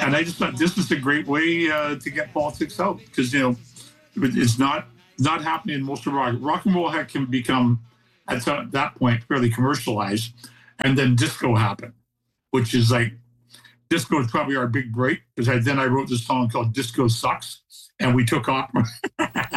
And I just thought this is a great way to get politics out because it's not happening in most of rock. Rock and roll can become at that point fairly commercialized, and then disco happened, which is like disco is probably our big break because then I wrote this song called "Disco Sucks," and we took off.